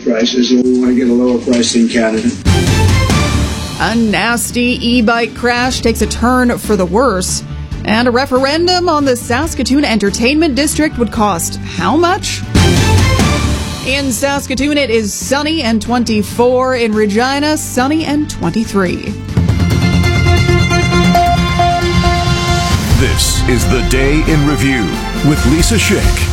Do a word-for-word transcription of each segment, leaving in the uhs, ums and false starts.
prices, and we want to get a lower price in Canada. A nasty e-bike crash takes a turn for the worse. And a referendum on the Saskatoon Entertainment District would cost how much? In Saskatoon, it is sunny and twenty-four. In Regina, sunny and twenty-three. This is The Day in Review with Lisa Schick.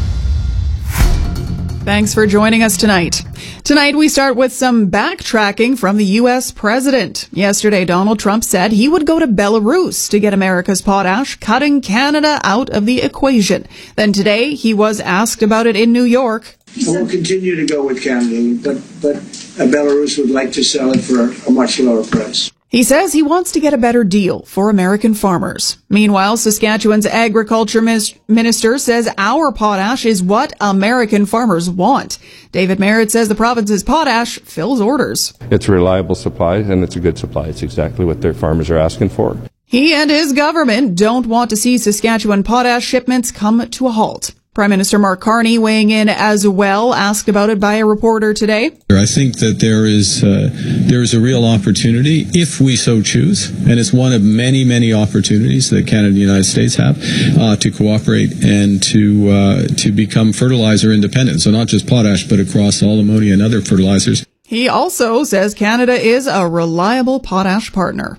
Thanks for joining us tonight. Tonight, we start with some backtracking from the U S president. Yesterday, Donald Trump said he would go to Belarus to get America's potash, cutting Canada out of the equation. Then today, he was asked about it in New York. We'll continue to go with Canada, but, but Belarus would like to sell it for a much lower price. He says he wants to get a better deal for American farmers. Meanwhile, Saskatchewan's agriculture minister says our potash is what American farmers want. David Merritt says the province's potash fills orders. It's a reliable supply, and it's a good supply. It's exactly what their farmers are asking for. He and his government don't want to see Saskatchewan potash shipments come to a halt. Prime Minister Mark Carney weighing in as well, asked about it by a reporter today. I think that there is uh, there is a real opportunity, if we so choose, and it's one of many, many opportunities that Canada and the United States have uh, to cooperate and to uh, to become fertilizer independent. So not just potash, but across all ammonia and other fertilizers. He also says Canada is a reliable potash partner.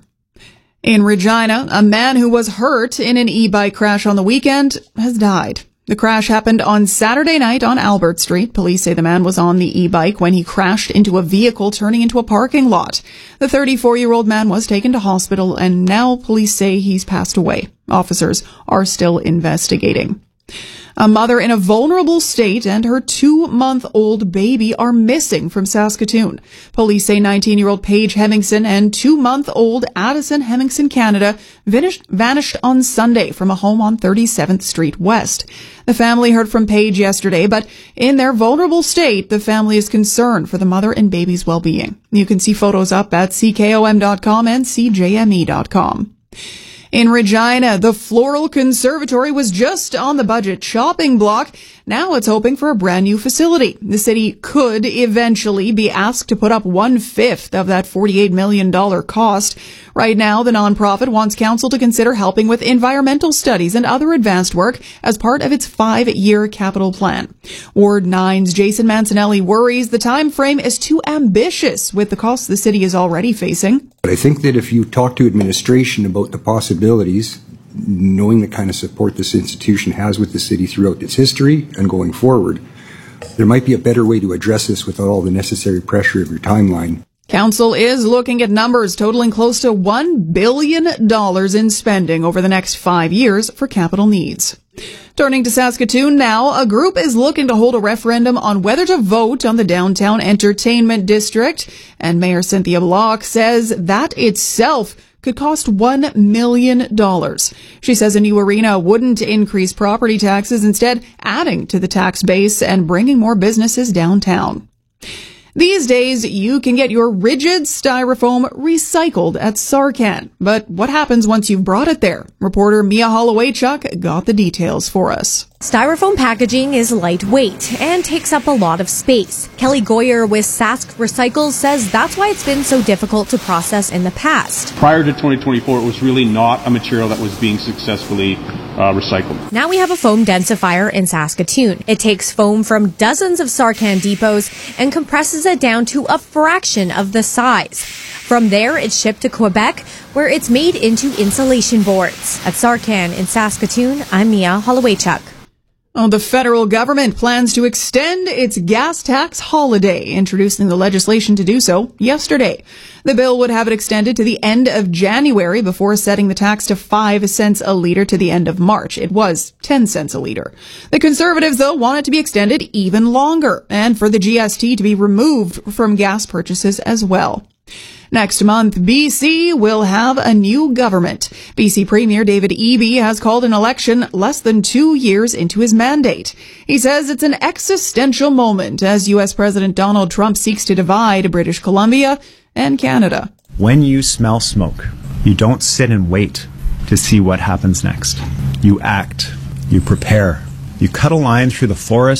In Regina, a man who was hurt in an e-bike crash on the weekend has died. The crash happened on Saturday night on Albert Street. Police say the man was on the e-bike when he crashed into a vehicle turning into a parking lot. The thirty-four-year-old man was taken to hospital, and now police say he's passed away. Officers are still investigating. A mother in a vulnerable state and her two-month-old baby are missing from Saskatoon. Police say nineteen-year-old Paige Hemmingson and two-month-old Addison Hemmingson Canada vanished on Sunday from a home on thirty-seventh Street West. The family heard from Paige yesterday, but in their vulnerable state, the family is concerned for the mother and baby's well-being. You can see photos up at C K O M dot com and C J M E dot com. In Regina, the Floral Conservatory was just on the budget shopping block. Now it's hoping for a brand new facility. The city could eventually be asked to put up one-fifth of that forty-eight million dollars cost. Right now, the nonprofit wants council to consider helping with environmental studies and other advanced work as part of its five-year capital plan. Ward nine's Jason Mancinelli worries the time frame is too ambitious with the costs the city is already facing. But I think that if you talk to administration about the possibilities, knowing the kind of support this institution has with the city throughout its history and going forward, there might be a better way to address this without all the necessary pressure of your timeline. Council is looking at numbers totaling close to one billion dollars in spending over the next five years for capital needs. Turning to Saskatoon now, a group is looking to hold a referendum on whether to vote on the Downtown Entertainment District, and Mayor Cynthia Block says that itself could cost one million dollars. She says a new arena wouldn't increase property taxes, instead adding to the tax base and bringing more businesses downtown. These days, you can get your rigid styrofoam recycled at Sarcan. But what happens once you've brought it there? Reporter Mia Holloway-Chuck got the details for us. Styrofoam packaging is lightweight and takes up a lot of space. Kelly Goyer with Sask Recycles says that's why it's been so difficult to process in the past. Prior to twenty twenty-four, it was really not a material that was being successfully uh, recycled. Now we have a foam densifier in Saskatoon. It takes foam from dozens of Sarcan depots and compresses it down to a fraction of the size. From there, it's shipped to Quebec, where it's made into insulation boards. At Sarcan in Saskatoon, I'm Mia Holloway-Chuck. Oh, the federal government plans to extend its gas tax holiday, introducing the legislation to do so yesterday. The bill would have it extended to the end of January before setting the tax to five cents a litre to the end of March. It was ten cents a litre. The Conservatives, though, want it to be extended even longer and for the G S T to be removed from gas purchases as well. Next month, B C will have a new government. B C Premier David Eby has called an election less than two years into his mandate. He says it's an existential moment as U S President Donald Trump seeks to divide British Columbia and Canada. When you smell smoke, you don't sit and wait to see what happens next. You act. You prepare. You cut a line through the forest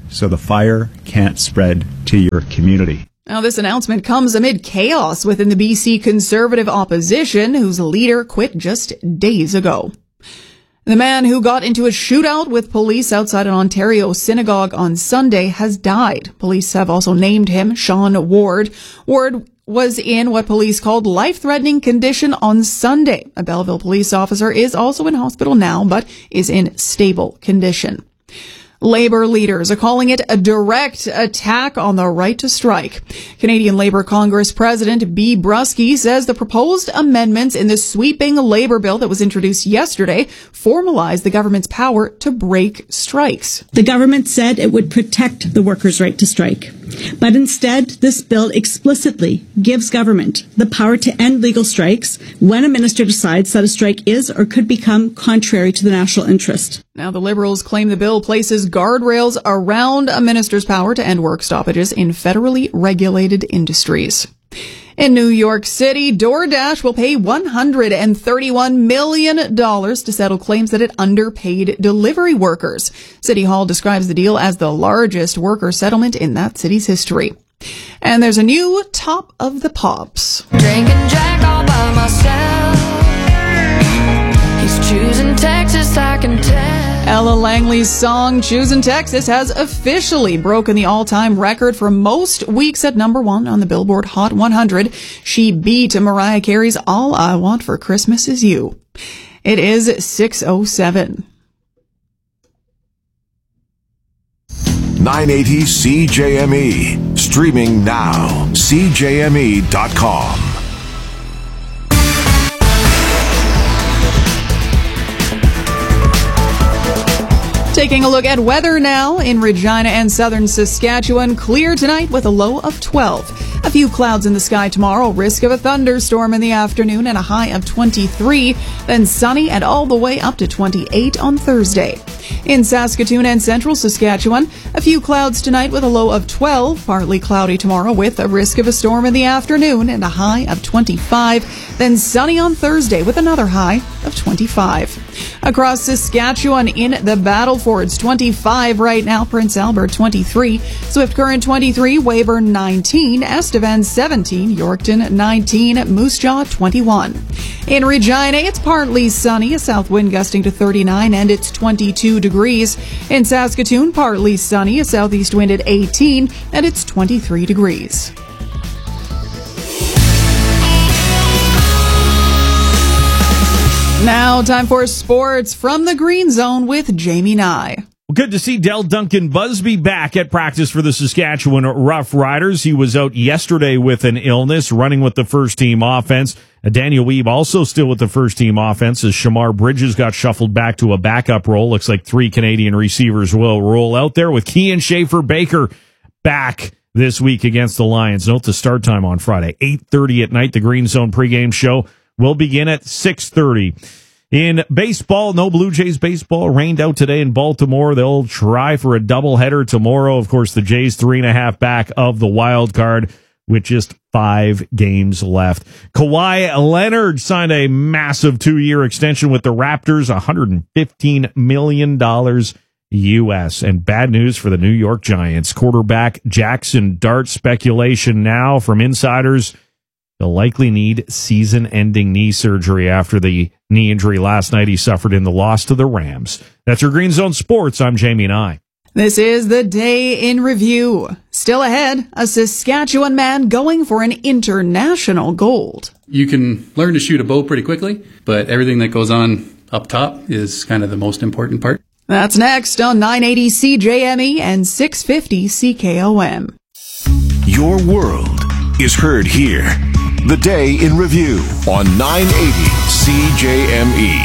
so the fire can't spread to your community. Now, this announcement comes amid chaos within the B C Conservative opposition, whose leader quit just days ago. The man who got into a shootout with police outside an Ontario synagogue on Sunday has died. Police have also named him Sean Ward. Ward was in what police called life-threatening condition on Sunday. A Belleville police officer is also in hospital now, but is in stable condition. Labour leaders are calling it a direct attack on the right to strike. Canadian Labour Congress President Bea Bruski says the proposed amendments in the sweeping labour bill that was introduced yesterday formalize the government's power to break strikes. The government said it would protect the workers' right to strike. But instead, this bill explicitly gives government the power to end legal strikes when a minister decides that a strike is or could become contrary to the national interest. Now, the Liberals claim the bill places guardrails around a minister's power to end work stoppages in federally regulated industries. In New York City, DoorDash will pay one hundred thirty-one million dollars to settle claims that it underpaid delivery workers. City Hall describes the deal as the largest worker settlement in that city's history. And there's a new Top of the Pops. Drinking Jack all by myself. He's choosing Texas, I can tell. Ella Langley's song Choosing Texas has officially broken the all-time record for most weeks at number one on the Billboard Hot one hundred. She beat Mariah Carey's All I Want for Christmas Is You. It is six oh seven. nine eighty C J M E. Streaming now. C J M E dot com. Taking a look at weather now in Regina and southern Saskatchewan. Clear tonight with a low of twelve. A few clouds in the sky tomorrow. Risk of a thunderstorm in the afternoon and a high of twenty-three. Then sunny and all the way up to twenty-eight on Thursday. In Saskatoon and central Saskatchewan, a few clouds tonight with a low of twelve. Partly cloudy tomorrow with a risk of a storm in the afternoon and a high of twenty-five. Then sunny on Thursday with another high of twenty-five. Across Saskatchewan in the Battlefords, twenty-five right now. Prince Albert, twenty-three. Swift Current, twenty-three. Weyburn, nineteen. Estevan, seventeen. Yorkton, nineteen. Moose Jaw, twenty-one. In Regina, it's partly sunny. A south wind gusting to thirty-nine, and it's twenty-two degrees. In Saskatoon, partly sunny. A southeast wind at eighteen, and it's twenty-three degrees. Now, time for sports from the Green Zone with Jamie Nye. Well, good to see Del Duncan Busby back at practice for the Saskatchewan Rough Riders. He was out yesterday with an illness, running with the first-team offense. Daniel Weeb also still with the first-team offense as Shamar Bridges got shuffled back to a backup role. Looks like three Canadian receivers will roll out there with Kean Schaefer-Baker back this week against the Lions. Note the start time on Friday, eight thirty at night. The Green Zone pregame show will begin at six thirty. In baseball, no Blue Jays baseball. Rained out today in Baltimore. They'll try for a doubleheader tomorrow. Of course, the Jays three and a half back of the wild card with just five games left. Kawhi Leonard signed a massive two-year extension with the Raptors, one hundred fifteen million dollars U S. And bad news for the New York Giants. Quarterback Jackson Dart speculation now from insiders. He'll likely need season-ending knee surgery after the knee injury last night he suffered in the loss to the Rams. That's your Green Zone Sports. I'm Jamie Nye. This is the day in review. Still ahead, a Saskatchewan man going for an international gold. You can learn to shoot a bow pretty quickly, but everything that goes on up top is kind of the most important part. That's next on nine eighty C J M E and six fifty C K O M. Your world is heard here. The Day in Review on nine eighty C J M E.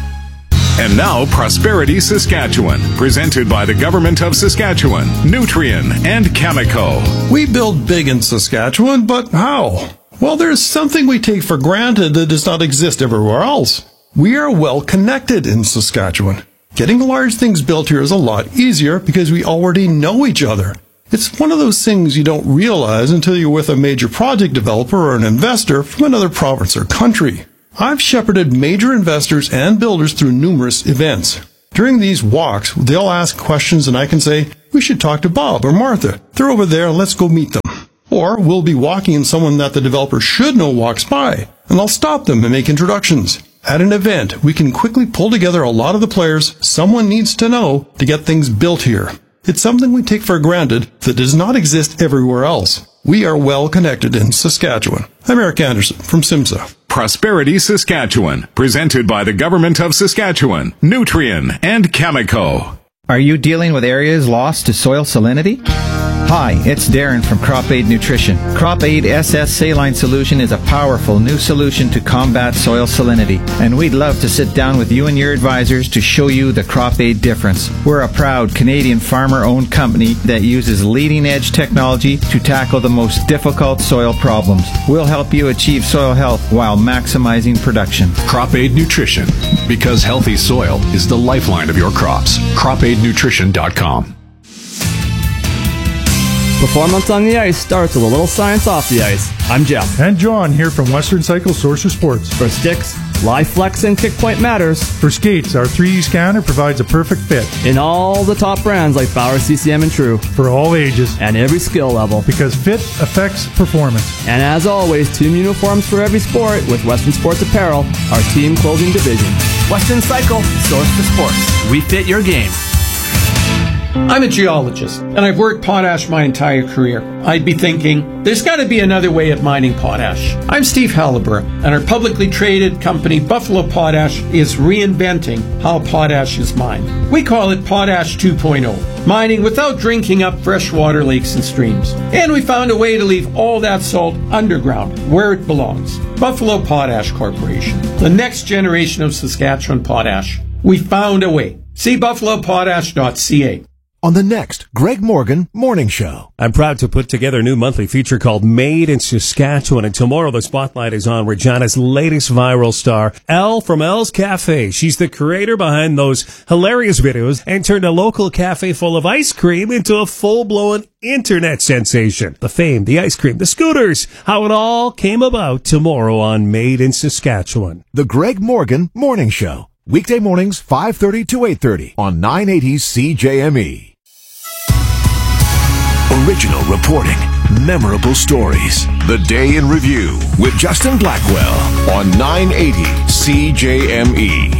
And now, Prosperity Saskatchewan, presented by the Government of Saskatchewan, Nutrien, and Cameco. We build big in Saskatchewan, but how? Well, there's something we take for granted that does not exist everywhere else. We are well connected in Saskatchewan. Getting large things built here is a lot easier because we already know each other. It's one of those things you don't realize until you're with a major project developer or an investor from another province or country. I've shepherded major investors and builders through numerous events. During these walks, they'll ask questions and I can say, we should talk to Bob or Martha. They're over there and let's go meet them. Or we'll be walking and someone that the developer should know walks by, and I'll stop them and make introductions. At an event, we can quickly pull together a lot of the players someone needs to know to get things built here. It's something we take for granted that does not exist everywhere else. We are well connected in Saskatchewan. I'm Eric Anderson from SIMSA. Prosperity Saskatchewan, presented by the Government of Saskatchewan, Nutrien, and Cameco. Are you dealing with areas lost to soil salinity? Hi, it's Darren from Crop Aid Nutrition. Crop Aid S S Saline Solution is a powerful new solution to combat soil salinity, and we'd love to sit down with you and your advisors to show you the Crop Aid difference. We're a proud Canadian farmer-owned company that uses leading-edge technology to tackle the most difficult soil problems. We'll help you achieve soil health while maximizing production. Crop Aid Nutrition, because healthy soil is the lifeline of your crops. crop aid nutrition dot com. Performance on the ice starts with a little science off the ice. I'm Jeff. And John here from Western Cycle Source of Sports. For sticks, live flex and kick point matters. For skates, our three D scanner provides a perfect fit. In all the top brands like Bauer, C C M, and True. For all ages. And every skill level. Because fit affects performance. And as always, team uniforms for every sport with Western Sports Apparel, our team clothing division. Western Cycle, Source for Sports. We fit your game. I'm a geologist, and I've worked potash my entire career. I'd be thinking, there's got to be another way of mining potash. I'm Steve Halliburton, and our publicly traded company, Buffalo Potash, is reinventing how potash is mined. We call it Potash two point oh, mining without drinking up freshwater lakes and streams. And we found a way to leave all that salt underground, where it belongs. Buffalo Potash Corporation, the next generation of Saskatchewan potash. We found a way. See buffalo potash dot c a. On the next Greg Morgan Morning Show. I'm proud to put together a new monthly feature called Made in Saskatchewan, and tomorrow the spotlight is on Regina's latest viral star, Elle from Elle's Cafe. She's the creator behind those hilarious videos and turned a local cafe full of ice cream into a full-blown internet sensation. The fame, the ice cream, the scooters, how it all came about tomorrow on Made in Saskatchewan. The Greg Morgan Morning Show. Weekday mornings, five thirty to eight thirty on nine eighty C J M E. Original reporting, memorable stories. The Day in Review with Justin Blackwell on nine eighty C J M E.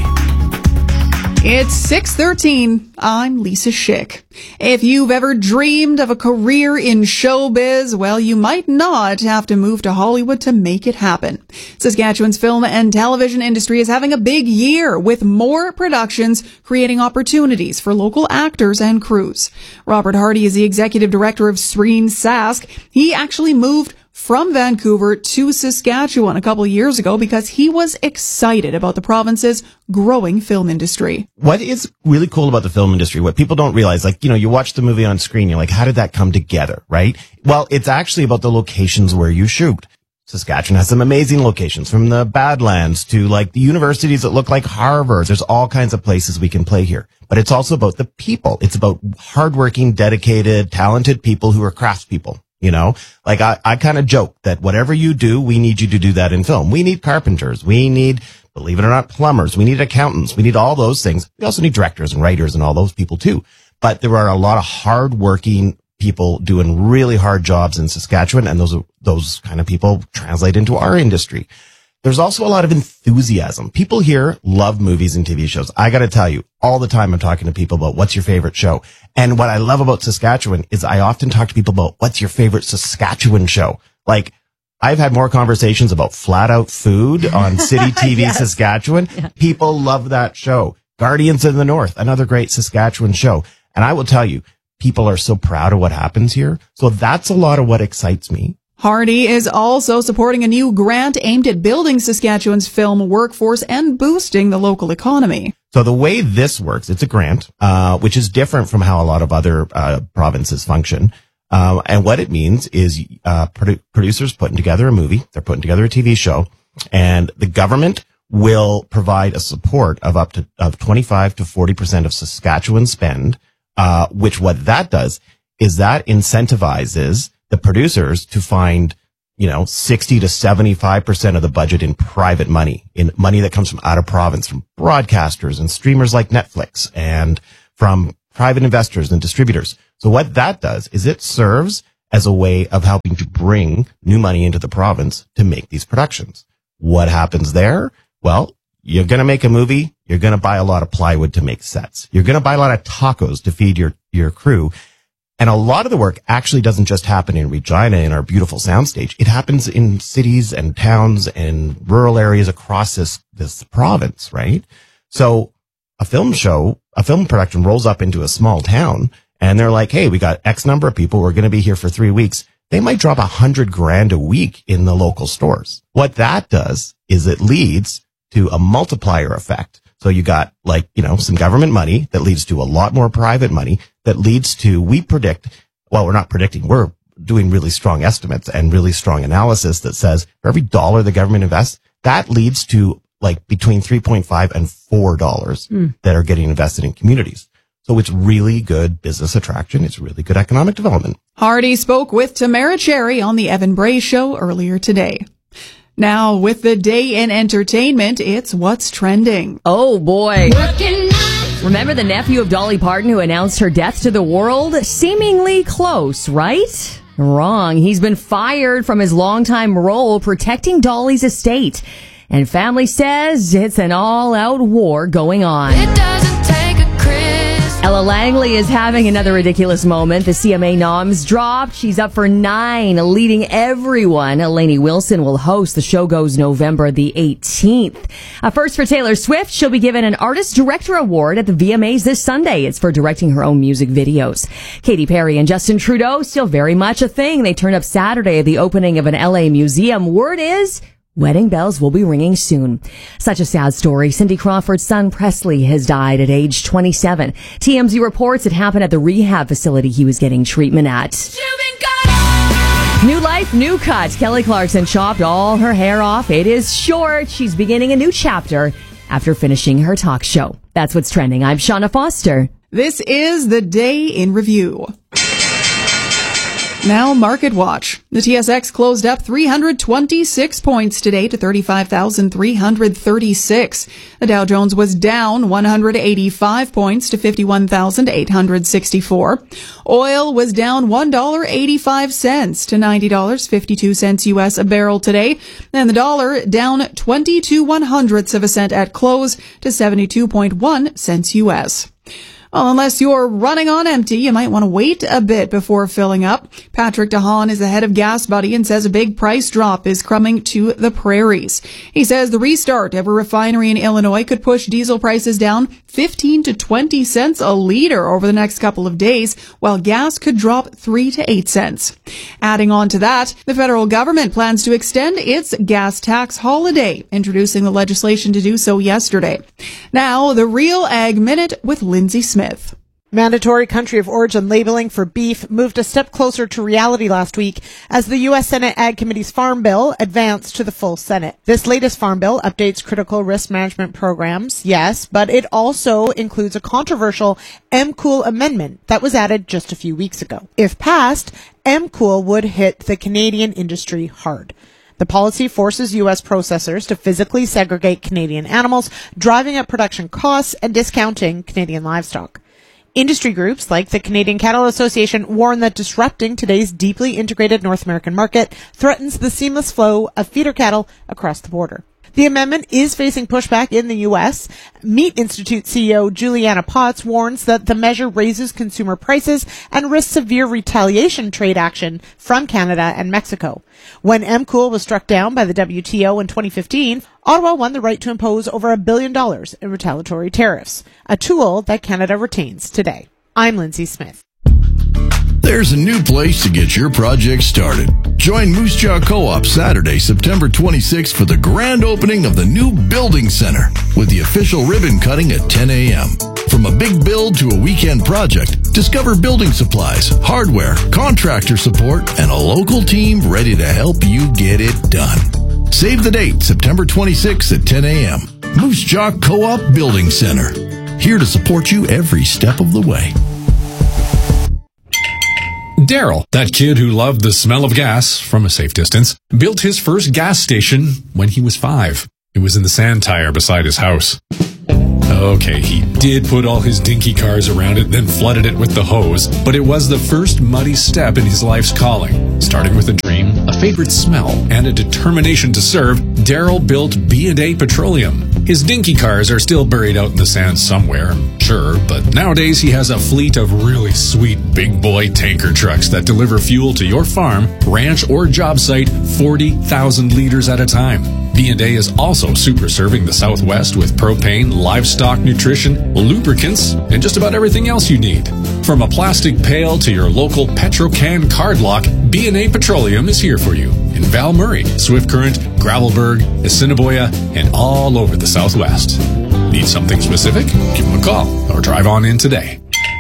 It's six thirteen. I'm Lisa Schick. If you've ever dreamed of a career in showbiz, well, you might not have to move to Hollywood to make it happen. Saskatchewan's film and television industry is having a big year with more productions creating opportunities for local actors and crews. Robert Hardy is the executive director of Screen Sask. He actually moved from Vancouver to Saskatchewan a couple of years ago because he was excited about the province's growing film industry. What is really cool about the film industry, what people don't realize, like, you know, you watch the movie on screen, you're like, how did that come together, right? Well, it's actually about the locations where you shoot. Saskatchewan has some amazing locations, from the Badlands to like the universities that look like Harvard. There's all kinds of places we can play here. But it's also about the people. It's about hardworking, dedicated, talented people who are craftspeople. You know, like I, I kind of joke that whatever you do, we need you to do that in film. We need carpenters. We need, believe it or not, plumbers. We need accountants. We need all those things. We also need directors and writers and all those people too. But there are a lot of hardworking people doing really hard jobs in Saskatchewan, and those, those kind of people translate into our industry. There's also a lot of enthusiasm. People here love movies and T V shows. I got to tell you, all the time I'm talking to people about what's your favorite show. And what I love about Saskatchewan is I often talk to people about what's your favorite Saskatchewan show. Like, I've had more conversations about Flat Out Food on City T V yes. Saskatchewan. Yeah. People love that show. Guardians of the North, another great Saskatchewan show. And I will tell you, people are so proud of what happens here. So that's a lot of what excites me. Hardy is also supporting a new grant aimed at building Saskatchewan's film workforce and boosting the local economy. So the way this works, it's a grant, uh, which is different from how a lot of other uh, provinces function. Uh, and what it means is uh, produ- producers putting together a movie, they're putting together a T V show, and the government will provide a support of up to of twenty-five to forty percent of Saskatchewan spend, uh, which what that does is that incentivizes the producers to find, you know, sixty to seventy-five percent of the budget in private money, in money that comes from out of province, from broadcasters and streamers like Netflix, and from private investors and distributors. So what that does is it serves as a way of helping to bring new money into the province to make these productions. What happens there? Well, you're going to make a movie. You're going to buy a lot of plywood to make sets. You're going to buy a lot of tacos to feed your, your crew. And a lot of the work actually doesn't just happen in Regina in our beautiful soundstage. It happens in cities and towns and rural areas across this, this province, right? So a film show, a film production rolls up into a small town and they're like, hey, we got X number of people. We're going to be here for three weeks. They might drop a hundred grand a week in the local stores. What that does is it leads to a multiplier effect. So you got like, you know, some government money that leads to a lot more private money that leads to, we predict, well, we're not predicting, we're doing really strong estimates and really strong analysis that says for every dollar the government invests, that leads to like between three point five and four dollars mm. that are getting invested in communities. So it's really good business attraction. It's really good economic development. Hardy spoke with Tamara Cherry on the Evan Bray Show earlier today. Now, with the day in entertainment, it's What's Trending. Oh, boy. Remember the nephew of Dolly Parton who announced her death to the world? Seemingly close, right? Wrong. He's been fired from his longtime role protecting Dolly's estate. And family says it's an all-out war going on. It doesn't take a Chris. Ella Langley is having another ridiculous moment. The C M A noms dropped. She's up for nine, leading everyone. Lainey Wilson will host. The show goes November the eighteenth. Uh, first for Taylor Swift, she'll be given an Artist Director Award at the V M As this Sunday. It's for directing her own music videos. Katy Perry and Justin Trudeau, still very much a thing. They turn up Saturday at the opening of an L A museum. Word is, wedding bells will be ringing soon. Such a sad story. Cindy Crawford's son Presley has died at age twenty-seven. T M Z reports it happened at the rehab facility he was getting treatment at. New life, new cut. Kelly Clarkson chopped all her hair off. It is short. She's beginning a new chapter after finishing her talk show. That's what's trending. I'm Shauna Foster. This is the Day in Review. Now, Market Watch. The T S X closed up three hundred twenty-six points today to thirty-five thousand three hundred thirty-six. The Dow Jones was down one hundred eighty-five points to fifty-one thousand eight hundred sixty-four. Oil was down one dollar and eighty-five cents to ninety dollars and fifty-two cents U S a barrel today. And the dollar down twenty-two one hundredths of a cent at close to seventy-two point one cents U S. Well, unless you're running on empty, you might want to wait a bit before filling up. Patrick DeHaan is the head of Gas Buddy and says a big price drop is coming to the prairies. He says the restart of a refinery in Illinois could push diesel prices down fifteen to twenty cents a liter over the next couple of days, while gas could drop three to eight cents. Adding on to that, the federal government plans to extend its gas tax holiday, introducing the legislation to do so yesterday. Now, the Real Ag Minute with Lindsay Smith. Mandatory country of origin labeling for beef moved a step closer to reality last week as the U S Senate Ag Committee's Farm Bill advanced to the full Senate. This latest Farm Bill updates critical risk management programs, yes, but it also includes a controversial M C O O L amendment that was added just a few weeks ago. If passed, M C O O L would hit the Canadian industry hard. The policy forces U S processors to physically segregate Canadian animals, driving up production costs and discounting Canadian livestock. Industry groups like the Canadian Cattle Association warn that disrupting today's deeply integrated North American market threatens the seamless flow of feeder cattle across the border. The amendment is facing pushback in the U S. Meat Institute C E O Juliana Potts warns that the measure raises consumer prices and risks severe retaliation trade action from Canada and Mexico. When M C O O L was struck down by the W T O in twenty fifteen, Ottawa won the right to impose over a billion dollars in retaliatory tariffs, a tool that Canada retains today. I'm Lindsay Smith. There's a new place to get your project started. Join Moose Jaw Co-op Saturday, September twenty-sixth for the grand opening of the new Building Center with the official ribbon cutting at ten a.m. From a big build to a weekend project, discover building supplies, hardware, contractor support, and a local team ready to help you get it done. Save the date, September twenty-sixth at ten a.m. Moose Jaw Co-op Building Center. Here to support you every step of the way. Daryl, that kid who loved the smell of gas from a safe distance, built his first gas station when he was five. It was in the sand tire beside his house. Okay, he did put all his dinky cars around it, then flooded it with the hose, but it was the first muddy step in his life's calling. Starting with a dream, a favorite smell, and a determination to serve, Daryl built B and A Petroleum. His dinky cars are still buried out in the sand somewhere, I'm sure, but nowadays he has a fleet of really sweet big boy tanker trucks that deliver fuel to your farm, ranch, or job site forty thousand liters at a time. B and A is also super serving the Southwest with propane, livestock nutrition, lubricants, and just about everything else you need. From a plastic pail to your local Petrocan card lock, B and A Petroleum is here for you in Val Murray, Swift Current, Gravelburg, Assiniboia, and all over the Southwest. Need something specific? Give them a call or drive on in today.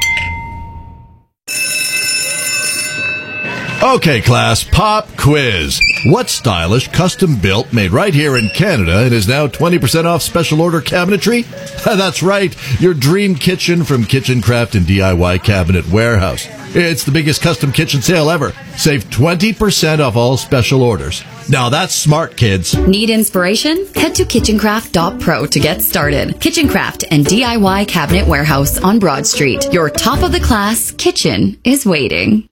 Okay, class, pop quiz. What stylish, custom-built, made right here in Canada and is now twenty percent off special order cabinetry? That's right, your dream kitchen from Kitchen Craft and D I Y Cabinet Warehouse. It's the biggest custom kitchen sale ever. Save twenty percent off all special orders. Now that's smart, kids. Need inspiration? Head to kitchen craft dot pro to get started. Kitchen Craft and D I Y Cabinet Warehouse on Broad Street. Your top-of-the-class kitchen is waiting.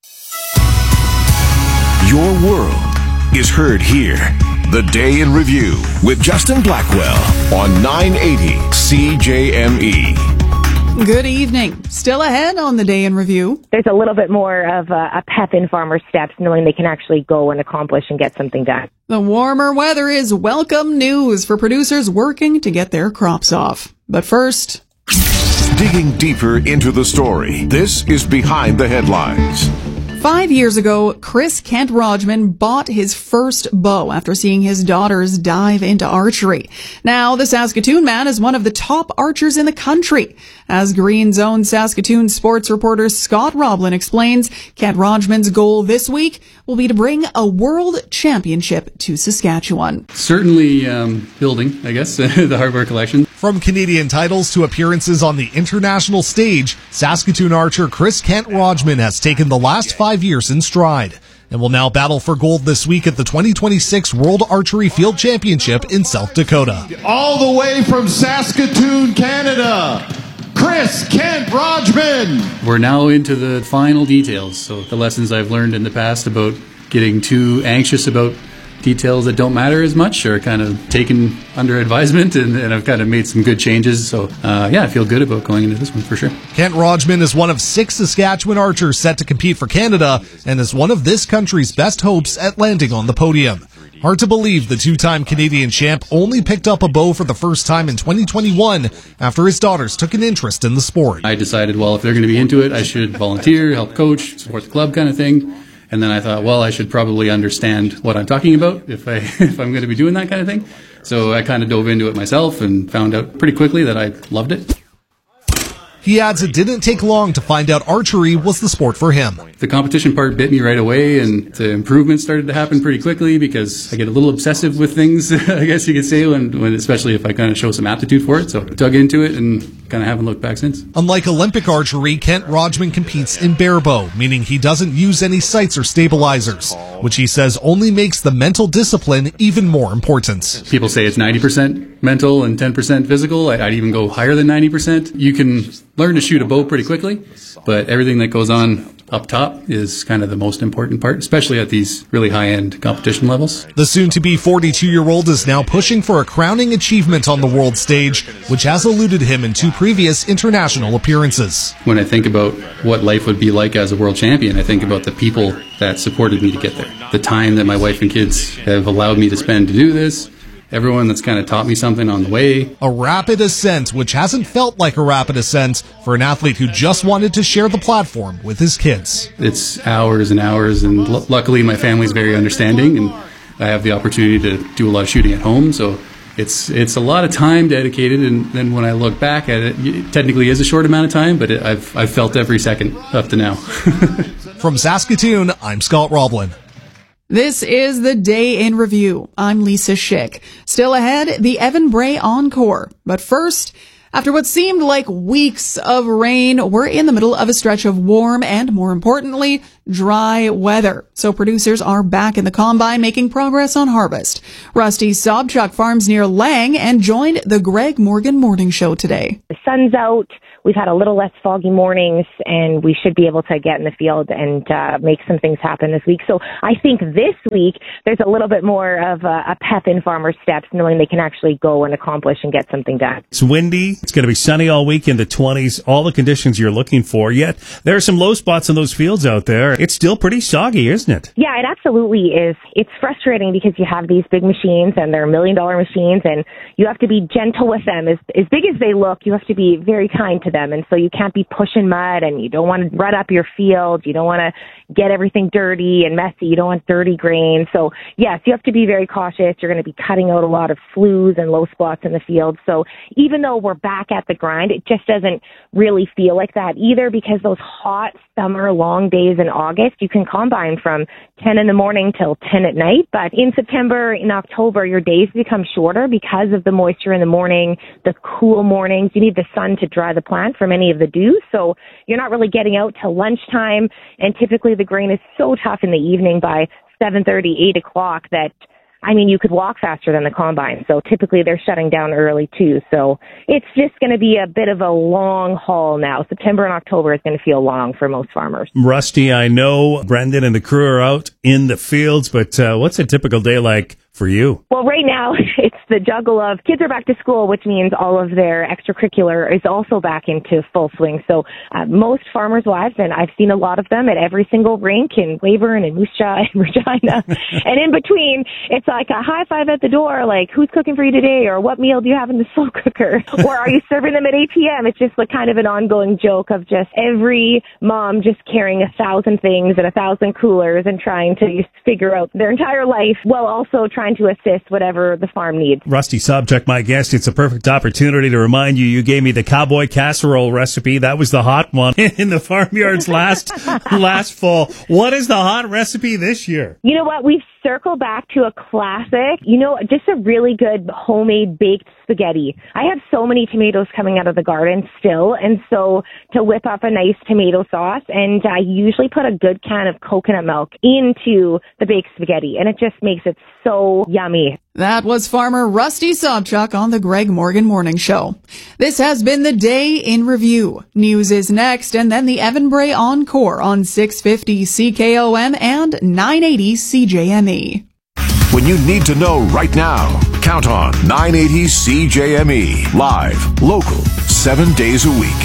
Your world is heard here. The Day in Review with Justin Blackwell on nine eighty C J M E. Good evening. Still ahead on the Day in Review. There's a little bit more of a, a pep in farmers' steps, knowing they can actually go and accomplish and get something done. The warmer weather is welcome news for producers working to get their crops off. But first, digging deeper into the story, this is Behind the Headlines. Five years ago, Chris Kent Rodgman bought his first bow after seeing his daughters dive into archery. Now, the Saskatoon man is one of the top archers in the country. As Green Zone Saskatoon sports reporter Scott Roblin explains, Kent Rodgman's goal this week will be to bring a world championship to Saskatchewan. Certainly um, building, I guess, the hardware collection. From Canadian titles to appearances on the international stage, Saskatoon archer Chris Kent Rodgman has taken the last five years in stride and will now battle for gold this week at the twenty twenty-six World Archery Field Championship in South Dakota. All the way from Saskatoon, Canada, Chris Kent Rodgman. We're now into the final details, so the lessons I've learned in the past about getting too anxious about details that don't matter as much are kind of taken under advisement, and, and I've kind of made some good changes. So, uh, yeah, I feel good about going into this one for sure. Kent Rodgman is one of six Saskatchewan archers set to compete for Canada and is one of this country's best hopes at landing on the podium. Hard to believe the two-time Canadian champ only picked up a bow for the first time in twenty twenty-one after his daughters took an interest in the sport. I decided, well, if they're going to be into it, I should volunteer, help coach, support the club kind of thing. And then I thought, well, I should probably understand what I'm talking about if, I, if I'm going to be doing that kind of thing. So I kind of dove into it myself and found out pretty quickly that I loved it. He adds it didn't take long to find out archery was the sport for him. The competition part bit me right away, and the improvements started to happen pretty quickly because I get a little obsessive with things, I guess you could say, when, when especially if I kind of show some aptitude for it. So I dug into it and kind of haven't looked back since. Unlike Olympic archery, Kent Rodgman competes in barebow, meaning he doesn't use any sights or stabilizers, which he says only makes the mental discipline even more important. People say it's ninety percent mental and ten percent physical. I'd even go higher than ninety percent. You can learn to shoot a bow pretty quickly, but everything that goes on up top is kind of the most important part, especially at these really high-end competition levels. The soon-to-be forty-two-year-old is now pushing for a crowning achievement on the world stage, which has eluded him in two previous international appearances. When I think about what life would be like as a world champion, I think about the people that supported me to get there, the time that my wife and kids have allowed me to spend to do this, everyone that's kind of taught me something on the way. A rapid ascent, which hasn't felt like a rapid ascent for an athlete who just wanted to share the platform with his kids. It's hours and hours, and l- luckily my family's very understanding, and I have the opportunity to do a lot of shooting at home, so it's it's a lot of time dedicated, and then when I look back at it, it technically is a short amount of time, but it, I've, I've felt every second up to now. From Saskatoon, I'm Scott Roblin. This is the Day in Review. I'm Lisa Schick. Still ahead, the Evan Bray Encore. But first, After what seemed like weeks of rain, we're in the middle of a stretch of warm and, more importantly, dry weather. So producers are back in the combine making progress on harvest. Rusty Sobchuk farms near Lang and joined the Greg Morgan Morning Show today. The sun's out. We've had a little less foggy mornings, and we should be able to get in the field and uh, make some things happen this week. So I think this week there's a little bit more of a, a pep in farmers' steps, knowing they can actually go and accomplish and get something done. It's windy. It's going to be sunny all week in the twenties. All the conditions you're looking for. Yet there are some low spots in those fields out there. It's still pretty soggy, isn't it? Yeah, it absolutely is. It's frustrating because you have these big machines, and they're million dollar machines, and you have to be gentle with them. As, as big as they look, you have to be very kind to them. And so you can't be pushing mud, and you don't want to rut up your field. You don't want to get everything dirty and messy. You don't want dirty grain. So yes, you have to be very cautious. You're going to be cutting out a lot of sloughs and low spots in the field. So even though we're back at the grind, it just doesn't really feel like that either, because those hot summer long days in August, you can combine from ten in the morning till ten at night. But in September, in October, your days become shorter because of the moisture in the morning, the cool mornings. You need the sun to dry the plant from any of the dew. So you're not really getting out till lunchtime. And typically the grain is so tough in the evening by seven thirty, eight o'clock that, I mean, you could walk faster than the combine. So typically they're shutting down early too. So it's just going to be a bit of a long haul now. September and October is going to feel long for most farmers. Rusty, I know Brendan and the crew are out in the fields, but uh, what's a typical day like for you? Well, right now it's the juggle of kids are back to school, which means all of their extracurricular is also back into full swing. So uh, most farmers' wives, and I've seen a lot of them at every single rink in Weyburn and Moose Jaw and Regina. And in between, it's like a high five at the door, like, who's cooking for you today? Or what meal do you have in the slow cooker? Or are you serving them at eight p.m.? It's just like kind of an ongoing joke of just every mom just carrying a thousand things and a thousand coolers and trying to just figure out their entire life while also trying to assist whatever the farm needs. Rusty Sobchuk, my guest. It's a perfect opportunity to remind you, you gave me the cowboy casserole recipe. That was the hot one in the farmyards last last fall. What is the hot recipe this year? You know what? We've circled back to a classic, you know, just a really good homemade baked spaghetti. I have so many tomatoes coming out of the garden still, and so to whip up a nice tomato sauce, and I usually put a good can of coconut milk into the baked spaghetti, and it just makes it so yummy. That was farmer Rusty Sobchuk on the Greg Morgan Morning Show. This has been the Day in Review. News is next, and then the Evan Bray Encore on six fifty C K O M and nine eighty C J M E. When you need to know right now, count on nine eighty C J M E. Live, local, seven days a week.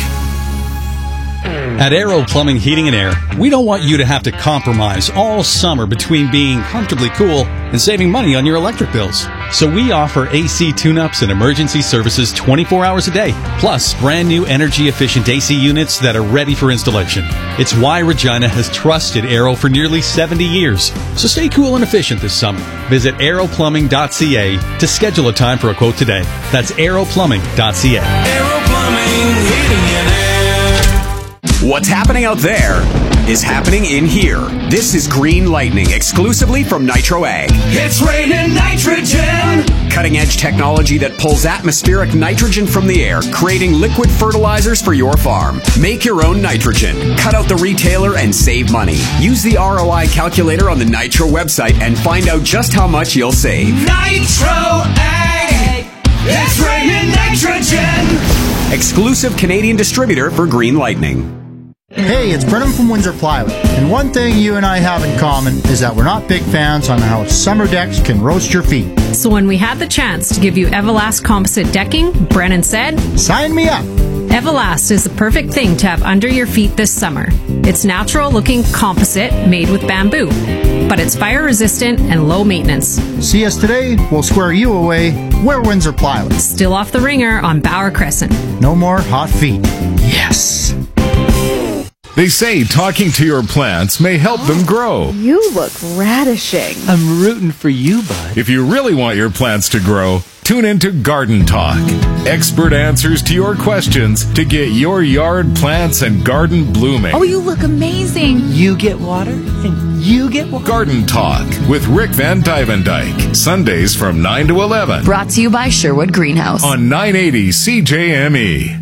At Aero Plumbing, Heating and Air, we don't want you to have to compromise all summer between being comfortably cool and saving money on your electric bills. So we offer A C tune-ups and emergency services twenty-four hours a day, plus brand new energy-efficient A C units that are ready for installation. It's why Regina has trusted Aero for nearly seventy years. So stay cool and efficient this summer. Visit aero plumbing dot c a to schedule a time for a quote today. That's aero plumbing dot c a. Aero Plumbing, Heating and Air. What's happening out there is happening in here. This is Green Lightning, exclusively from Nitro Ag. It's raining nitrogen! Cutting edge technology that pulls atmospheric nitrogen from the air, creating liquid fertilizers for your farm. Make your own nitrogen. Cut out the retailer and save money. Use the R O I calculator on the Nitro website and find out just how much you'll save. Nitro Ag! It's raining nitrogen! Exclusive Canadian distributor for Green Lightning. Hey, it's Brennan from Windsor Plywood, and one thing you and I have in common is that we're not big fans on how summer decks can roast your feet. So when we had the chance to give you Everlast composite decking, Brennan said, "Sign me up!" Everlast is the perfect thing to have under your feet this summer. It's natural-looking composite made with bamboo, but it's fire-resistant and low maintenance. See us today, we'll square you away. We're Windsor Plywood. Still off the ringer on Bauer Crescent. No more hot feet. Yes! They say talking to your plants may help them grow. You look radishing. I'm rooting for you, bud. If you really want your plants to grow, tune into Garden Talk. Expert answers to your questions to get your yard plants and garden blooming. Oh, you look amazing. You get water and You get one. Garden Talk with Rick Van Dyvendyke. Sundays from nine to eleven. Brought to you by Sherwood Greenhouse. On nine eighty C J M E.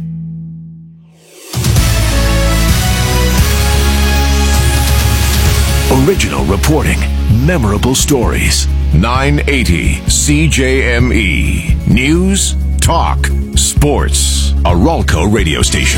Original reporting, memorable stories. nine eighty C J M E. News, talk, sports. A Ralco radio station.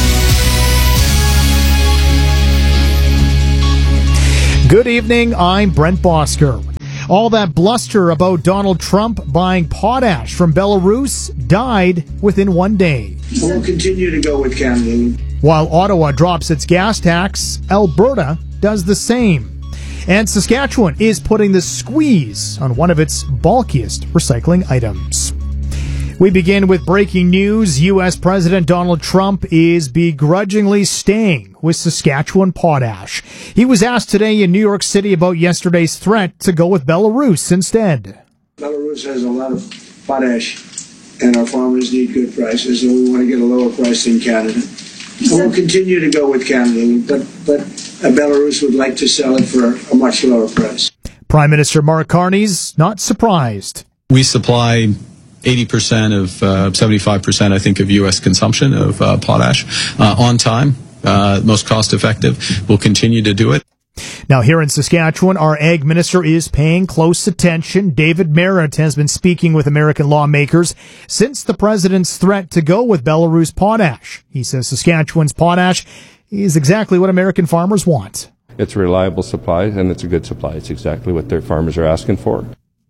Good evening, I'm Brent Bosker. All that bluster about Donald Trump buying potash from Belarus died within one day. We'll continue to go with Canada. While Ottawa drops its gas tax, Alberta does the same. And Saskatchewan is putting the squeeze on one of its bulkiest recycling items. We begin with breaking news. U S President Donald Trump is begrudgingly staying with Saskatchewan potash. He was asked today in New York City about yesterday's threat to go with Belarus instead. Belarus has a lot of potash, and our farmers need good prices, and we want to get a lower price than Canada. We'll continue to go with Canada, but, but Belarus would like to sell it for a much lower price. Prime Minister Mark Carney's not surprised. We supply eighty percent of, uh, seventy-five percent, I think, of U S consumption of uh, potash uh, on time, uh, most cost effective. We'll continue to do it. Now, here in Saskatchewan, our ag minister is paying close attention. David Merritt has been speaking with American lawmakers since the president's threat to go with Belarus potash. He says Saskatchewan's potash is exactly what American farmers want. It's a reliable supply, and it's a good supply. It's exactly what their farmers are asking for.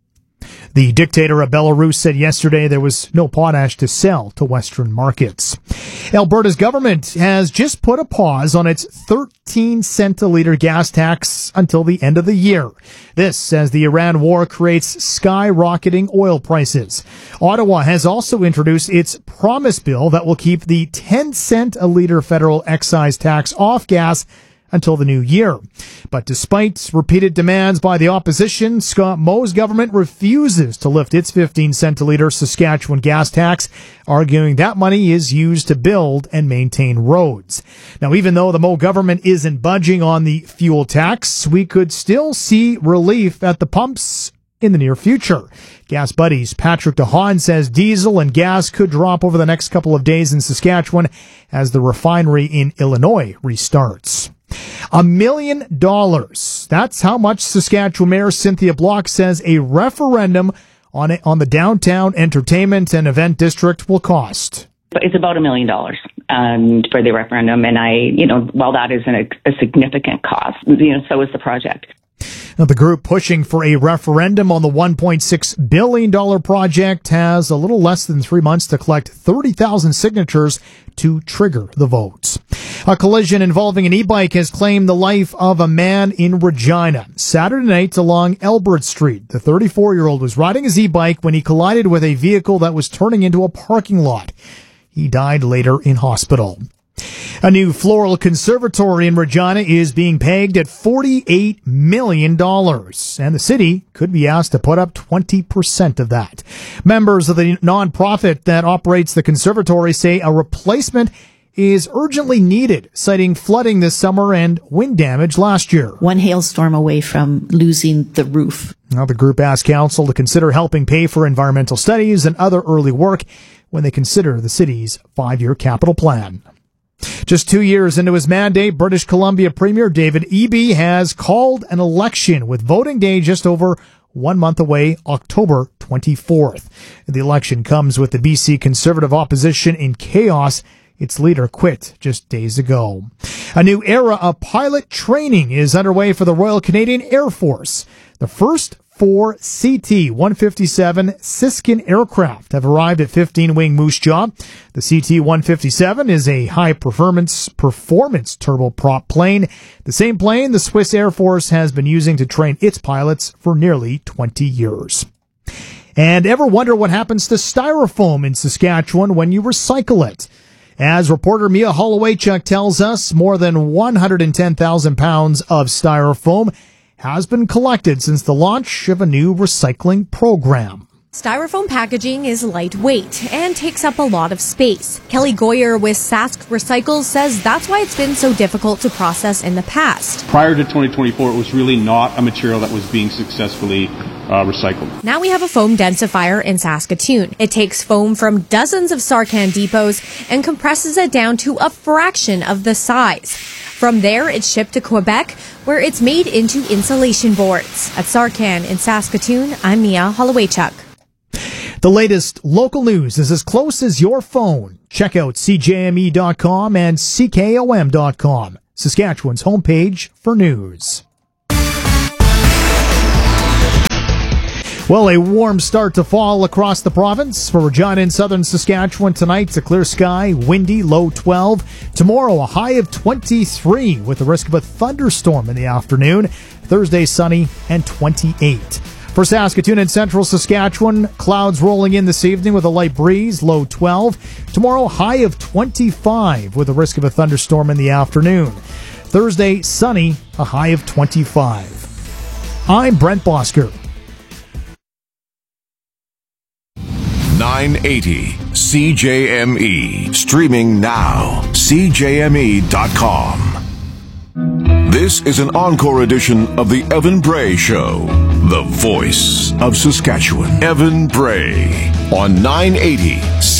The dictator of Belarus said yesterday there was no potash to sell to Western markets. Alberta's government has just put a pause on its thirteen cent a litre gas tax until the end of the year. This as the Iran war creates skyrocketing oil prices. Ottawa has also introduced its promise bill that will keep the ten cent a litre federal excise tax off gas until the new year. But despite repeated demands by the opposition, Scott Moe's government refuses to lift its fifteen cent a litre Saskatchewan gas tax, arguing that money is used to build and maintain roads. Now, even though the Moe government isn't budging on the fuel tax, we could still see relief at the pumps in the near future. Gas Buddies Patrick DeHaan says diesel and gas could drop over the next couple of days in Saskatchewan as the refinery in Illinois restarts. A million dollars. That's how much Saskatchewan Mayor Cynthia Block says a referendum on it, on the downtown entertainment and event district will cost. It's about a million dollars um, for the referendum, and I, you know, while that isn't a, a significant cost, you know, so is the project. Now, the group pushing for a referendum on the one point six billion dollars project has a little less than three months to collect thirty thousand signatures to trigger the votes. A collision involving an e-bike has claimed the life of a man in Regina. Saturday night along Elbert Street, the thirty-four-year-old was riding his e-bike when he collided with a vehicle that was turning into a parking lot. He died later in hospital. A new floral conservatory in Regina is being pegged at forty-eight million dollars, and the city could be asked to put up twenty percent of that. Members of the nonprofit that operates the conservatory say a replacement is urgently needed, citing flooding this summer and wind damage last year. One hailstorm away from losing the roof. Now, the group asked council to consider helping pay for environmental studies and other early work when they consider the city's five-year capital plan. Just two years into his mandate, British Columbia Premier David Eby has called an election with voting day just over one month away, October twenty-fourth. The election comes with the B C Conservative opposition in chaos. Its leader quit just days ago. A new era of pilot training is underway for the Royal Canadian Air Force. The first four C T one fifty-seven Siskin aircraft have arrived at fifteen-wing Moose Jaw. The C T one fifty-seven is a high-performance performance turboprop plane, the same plane the Swiss Air Force has been using to train its pilots for nearly twenty years. And ever wonder what happens to styrofoam in Saskatchewan when you recycle it? As reporter Mia Hollowaychuk tells us, more than one hundred ten thousand pounds of styrofoam has been collected since the launch of a new recycling program. Styrofoam packaging is lightweight and takes up a lot of space. Kelly Goyer with Sask Recycles says that's why it's been so difficult to process in the past. Prior to twenty twenty-four, it was really not a material that was being successfully uh, recycled. Now we have a foam densifier in Saskatoon. It takes foam from dozens of Sarcan depots and compresses it down to a fraction of the size. From there, it's shipped to Quebec, where it's made into insulation boards. At Sarcan in Saskatoon, I'm Mia Hollowaychuk. The latest local news is as close as your phone. Check out C J M E dot com and C K O M dot com, Saskatchewan's homepage for news. Well, a warm start to fall across the province. For Regina in southern Saskatchewan tonight, a clear sky, windy, low twelve. Tomorrow, a high of twenty-three with the risk of a thunderstorm in the afternoon. Thursday, sunny and twenty-eight. For Saskatoon and central Saskatchewan, clouds rolling in this evening with a light breeze, low twelve. Tomorrow, high of twenty-five with the risk of a thunderstorm in the afternoon. Thursday, sunny, a high of twenty-five. I'm Brent Bosker. nine eighty C J M E. Streaming now. C J M E dot com. This is an encore edition of the Evan Bray Show. The voice of Saskatchewan. Evan Bray on nine eighty